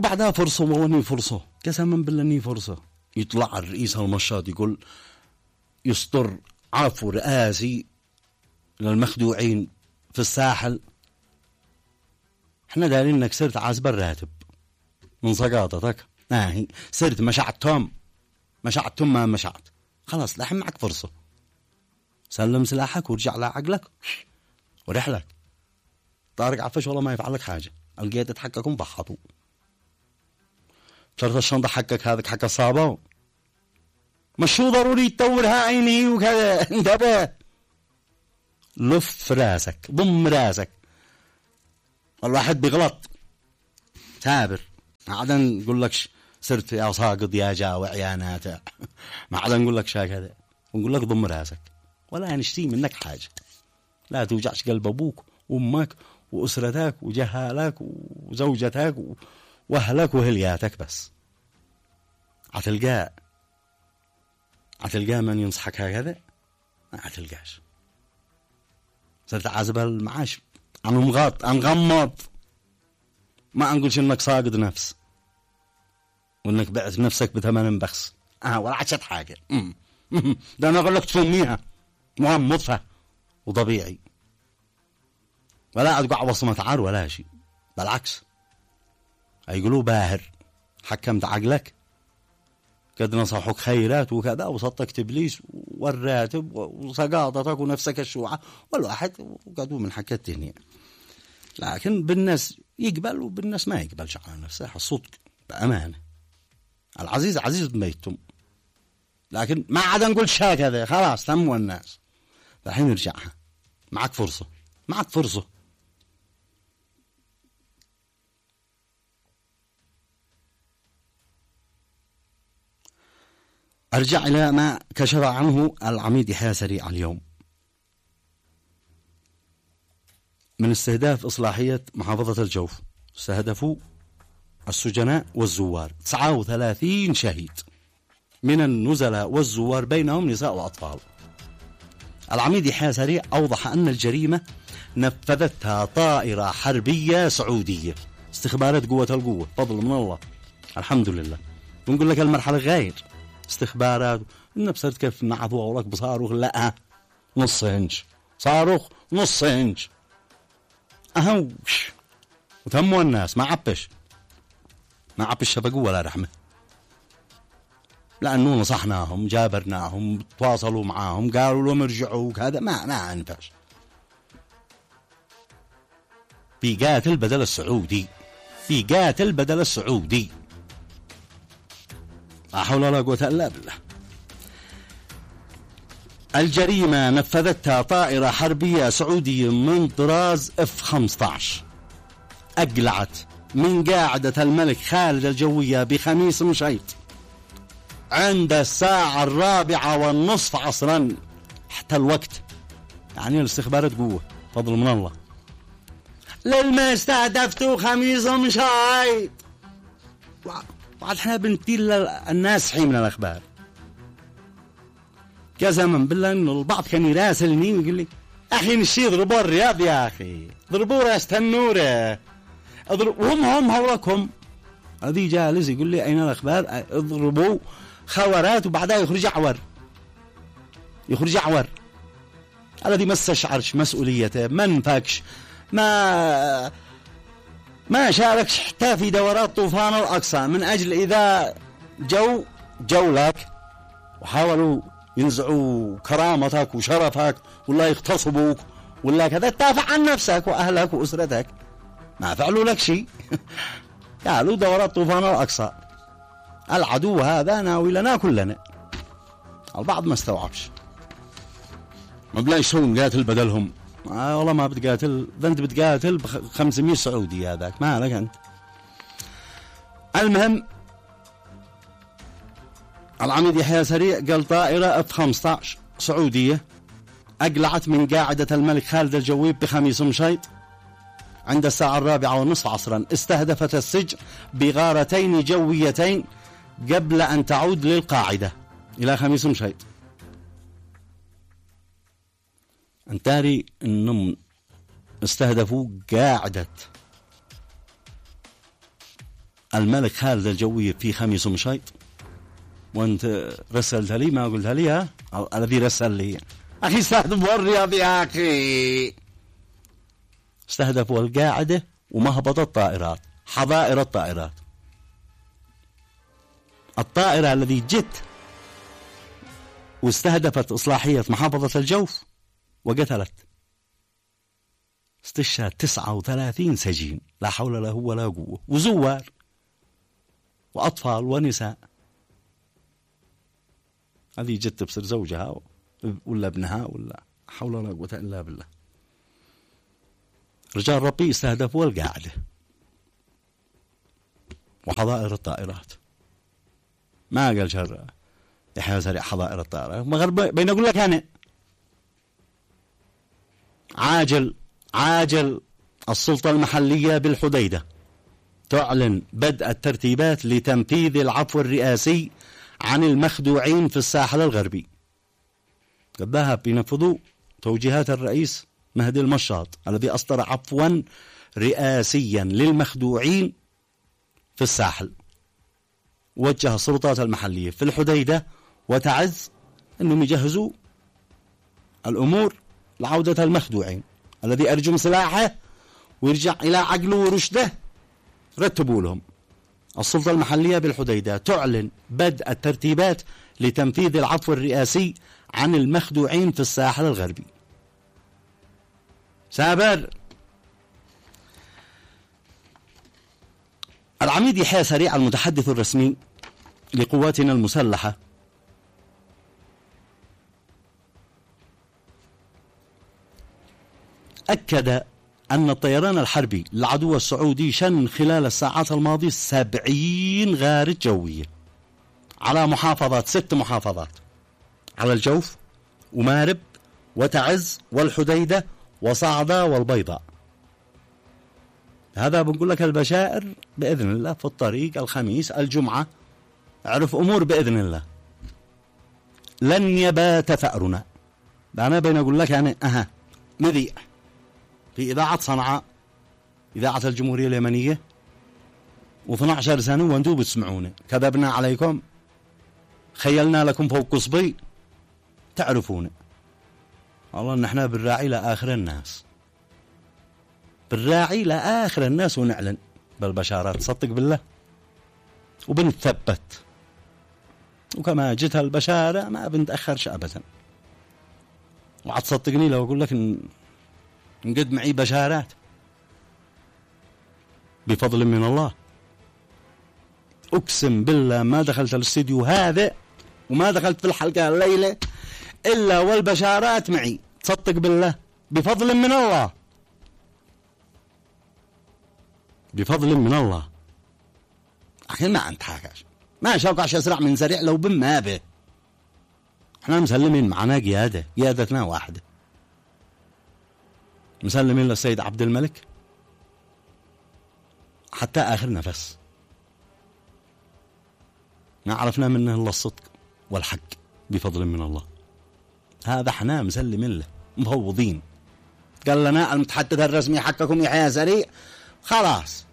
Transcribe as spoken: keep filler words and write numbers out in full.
وبعدها فرصة، والله اني فرصة، قسما بالله اني فرصة. يطلع الرئيس المشاط يقول يصدر عفو رئاسي للمخدوعين في الساحل. احنا دارين انك صرت عازب الراتب من سقاطتك، ناهي صرت مشعتهم مشعتهم ما مشعت، خلاص لحين معك فرصة، سلم سلاحك ورجع لعقلك ورحلك. طارق عفش والله ما يفعل لك حاجة، القيت حقكم ضحطوا شرط الشنطة حقك هذاك حق الصابة، مش شو ضروري تدورها عيني وكذا. انتبه، لف راسك، ضم راسك، الواحد بيغلط، تابر. ما عاد نقول لك صرت يا ساقط يا جاوع يا ناتع، ما عاد نقول لك شا كذا، ونقول لك ضم راسك، ولا نشتي منك حاجة. لا توجعش قلب أبوك وأمك وأسرتك وجهالك وزوجتك وأهلك وهلياتك، بس عتلقى عتلقى من ينصحك هكذا، ما عتلقاش. صرت عازب المعاش، أنا مغاط أنغمض، ما أنقولش إنك ساقط نفس وإنك بعت نفسك بثمن بخس، آه ولا عشت حاجة. أمم أمم ده أنا أقول لك تسميها مغمضة وطبيعي، ولا أتقع وصمة عار ولا شيء، بالعكس يقولوا باهر، حكمت عقلك، قد نصحوك خيرات وكذا، وصدقت إبليس والراتب وسقاطتك ونفسك الشوعة والواحد، وقدوا من حكى التهنية. لكن بالناس يقبل وبالناس ما يقبلش على نفسه، الصدق بأمانة. العزيز عزيز بميتم، لكن ما عاد نقول شا كذا، خلاص تموا الناس. الحين نرجعها، معك فرصة، معك فرصة. أرجع إلى ما كشف عنه العميد يحيى سريع اليوم من استهداف إصلاحية محافظة الجوف. استهدفوا السجناء والزوار، تسعة وثلاثين شهيد من النزلاء والزوار، بينهم نساء وأطفال. العميد يحيى سريع أوضح أن الجريمة نفذتها طائرة حربية سعودية، استخبارات قوة القوة، فضل من الله، الحمد لله. ونقول لك المرحلة غير استخبارات، إن بصرت كيف نعضوا أولك بصاروخ، لا نص إنش صاروخ، نص إنش أهوش، وتهموا الناس، ما عبش ما عبش شفقوا ولا رحمة، لأنه نصحناهم، جابرناهم، تواصلوا معاهم، قالوا لهم ارجعوا كذا، ما ما أنفش. في قاتل بدل السعودي، في قاتل بدل السعودي، لا حول ولا قوة إلا بالله. الجريمة نفذتها طائرة حربية سعودية من طراز إف خمسة عشر، أقلعت من قاعدة الملك خالد الجوية بخميس مشيط عند الساعة الرابعة والنصف عصرا، حتى الوقت، يعني الاستخبارات قوة، فضل من الله. للما استهدفتوا خميس مشيط، وعاد احنا بنتيل الناس حين من الأخبار. قسما بالله انه البعض كان يراسلني ويقول لي اخي نشي ضربوا الرياض يا اخي، ضربوا راس تنوره، وهم هم هولكم. هذه جالس يقول لي اين الاخبار، اضربوا خورات وبعدها يخرج عور، يخرج عور. الذي ما استشعرش مسؤوليته، ما انفكش، ما ما شاركش حتى في دورات طوفان الأقصى، من أجل إذا جو جو لك وحاولوا ينزعوا كرامتك وشرفك ولا يغتصبوك ولا كذا، تدافع عن نفسك وأهلك وأسرتك، ما فعلوا لك شيء. قالوا دورات طوفان الأقصى، العدو هذا ناوي لنا كلنا. البعض ما استوعبش، ما بلا يسوون قاتل بدلهم. آه والله ما بتقاتل، ذا انت بتقاتل بخمسمية سعودي، هذاك ما لك انت. المهم العميد يحيى سريع قال طائرة اف خمسة عشر سعودية اقلعت من قاعدة الملك خالد الجويب بخميس مشيط عند الساعة الرابعة والنصف عصرا، استهدفت السجن بغارتين جويتين قبل ان تعود للقاعدة الى خميس مشيط. انتاري انهم استهدفوا قاعدة الملك خالد الجوية في خميس مشيط، وانت رسلتها لي ما قلتها لي؟ ها الذي رسل لي اخي استهدفوا الرياض يا اخي، استهدفوا القاعدة ومهبط الطائرات، حظائر الطائرات. الطائرة الذي جت واستهدفت إصلاحية محافظة الجوف وقتلت، استشهد تسعة وثلاثين سجين لا حول له ولا قوة، وزوار وأطفال ونساء. هذه جت تبصر زوجها ولا ابنها ولا حول ولا قوة إلا بالله. رجال ربي استهدفوا القاعدة وحظائر الطائرات. ما قال شر يحيى سريع حظائر الطائرات مغرب بين أقول لك أنا عاجل عاجل السلطة المحلية بالحديدة تعلن بدء الترتيبات لتنفيذ العفو الرئاسي عن المخدوعين في الساحل الغربي. قد ذهب ينفذوا توجيهات الرئيس مهدي المشاط الذي أصدر عفوا رئاسيا للمخدوعين في الساحل. وجه السلطات المحلية في الحديدة وتعز أنهم يجهزوا الأمور لعودة المخدوعين الذي أرجم سلاحه ويرجع إلى عقله ورشده. رتبوا لهم. السلطة المحلية بالحديدة تعلن بدء الترتيبات لتنفيذ العفو الرئاسي عن المخدوعين في الساحل الغربي. سابر العميد يحيى سريع المتحدث الرسمي لقواتنا المسلحة أكد أن الطيران الحربي للعدو السعودي شن خلال الساعات الماضية سبعين غارة جوية على محافظات ست محافظات، على الجوف ومارب وتعز والحديدة وصعدة والبيضاء. هذا بنقول لك البشائر بإذن الله في الطريق الخميس الجمعة. اعرف أمور بإذن الله لن يبات ثأرنا. أنا بين أقول لك يعني أها مذيع في إذاعة صنعاء إذاعة الجمهورية اليمنية واثنى عشر سنة وانتم بتسمعونا. كذبنا عليكم، خيلنا لكم فوق قصبي، تعرفون والله ان احنا بالراعي لآخر الناس، بالراعي لآخر الناس، ونعلن بالبشارات صدق بالله وبنثبت. وكما جتها البشارة ما بنتأخرش أبدا. وعد صدقني لو أقول لك إن نقد معي بشارات بفضل من الله. أقسم بالله ما دخلت الاستديو هذا وما دخلت في الحلقة الليلة إلا والبشارات معي، تصدق بالله بفضل من الله، بفضل من الله. أخي ما أنت حاجة ما شوقعش أسرع من سريع لو بما به. احنا مسلمين معنا قيادة، قيادتنا واحدة، مسلمين للسيد عبد الملك حتى آخر نفس. ما عرفنا منه إلا الصدق والحق بفضل من الله. هذا احنا مسلمين له مفوضين. قال لنا المتحدث الرسمي حقكم يحيى سريع، خلاص